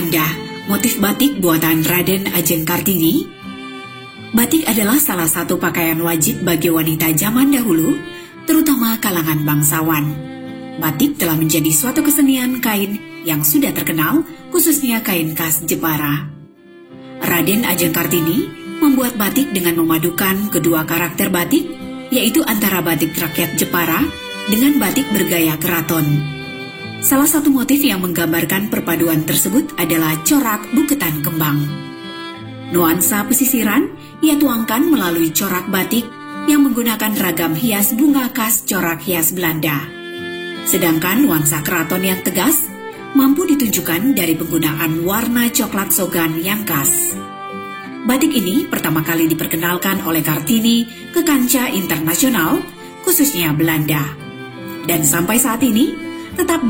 Belanda, motif batik buatan Raden Ajeng Kartini. Batik adalah salah satu pakaian wajib bagi wanita zaman dahulu, terutama kalangan bangsawan. Batik telah menjadi suatu kesenian kain yang sudah terkenal, khususnya kain khas Jepara. Raden Ajeng Kartini membuat batik dengan memadukan kedua karakter batik, yaitu antara batik rakyat Jepara dengan batik bergaya keraton. Salah satu motif yang menggambarkan perpaduan tersebut adalah corak buketan kembang. Nuansa pesisiran ia tuangkan melalui corak batik yang menggunakan ragam hias bunga khas corak hias Belanda. Sedangkan nuansa keraton yang tegas mampu ditunjukkan dari penggunaan warna coklat sogan yang khas. Batik ini pertama kali diperkenalkan oleh Kartini ke kancah internasional, khususnya Belanda. Dan sampai saat ini, tetap